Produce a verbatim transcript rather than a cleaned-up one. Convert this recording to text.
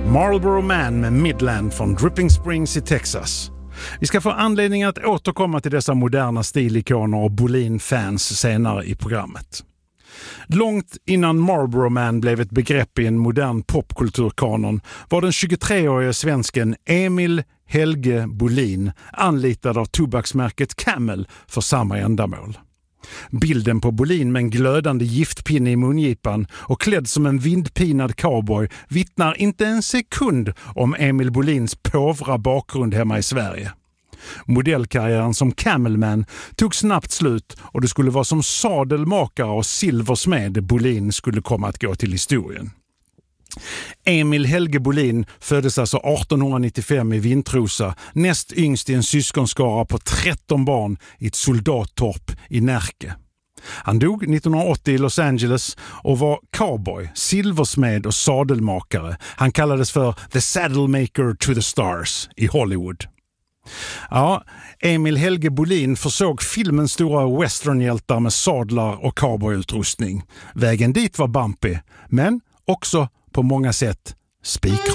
Marlboro Man med Midland från Dripping Springs i Texas. Vi ska få anledning att återkomma till dessa moderna stilikoner och Bolin-fans senare i programmet. Långt innan Marlboro Man blev ett begrepp i en modern popkulturkanon var den tjugotreårige svensken Emil Helge Bolin anlitad av tobaksmärket Camel för samma ändamål. Bilden på Bolin med en glödande giftpinne i mungipan och klädd som en vindpinad cowboy vittnar inte en sekund om Emil Bolins påvra bakgrund hemma i Sverige. Modellkarriären som Camelman tog snabbt slut och det skulle vara som sadelmakare och silversmed Bolin skulle komma att gå till historien. Emil Helge Bolin föddes alltså arton nittiofem i Vintrosa, näst yngst i en syskonskara på tretton barn i ett soldattorp i Närke. Han dog nittonhundraåttio i Los Angeles och var cowboy, silversmed och sadelmakare. Han kallades för The Saddlemaker to the Stars i Hollywood. Ja, Emil Helge Bolin försåg filmens stora westernhjältar med sadlar och cowboyutrustning. Vägen dit var bumpy, men också på många sätt spikrak.